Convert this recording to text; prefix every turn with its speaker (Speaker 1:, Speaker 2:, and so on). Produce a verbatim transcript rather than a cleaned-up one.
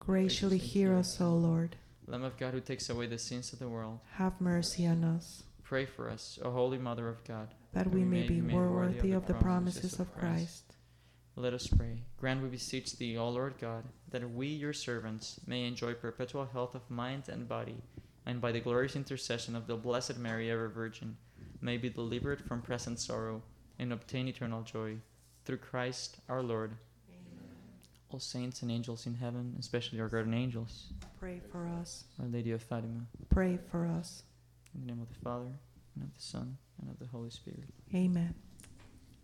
Speaker 1: Graciously hear us, O Lord.
Speaker 2: Lamb of God, who takes away the sins of the world,
Speaker 1: Have mercy on us,
Speaker 2: pray for us, O Holy Mother of God,
Speaker 1: that we may be more worthy of the promises of Christ.
Speaker 2: Let us pray. Grant, we beseech thee, O Lord God, that we, your servants, may enjoy perpetual health of mind and body, and by the glorious intercession of the Blessed Mary, ever Virgin, may be delivered from present sorrow and obtain eternal joy. Through Christ our Lord. Amen. All saints and angels in heaven, especially our guardian angels,
Speaker 1: Pray for us.
Speaker 2: Our Lady of Fatima,
Speaker 1: Pray for us.
Speaker 2: in the name of the Father, and of the Son, and of the Holy Spirit.
Speaker 1: Amen.